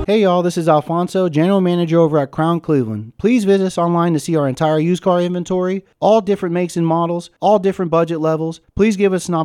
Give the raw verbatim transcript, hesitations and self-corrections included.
Hey y'all, this is Alfonso, General Manager over at Crown Cleveland. Please visit us online to see our entire used car inventory, all different makes and models, all different budget levels. Please give us an opportunity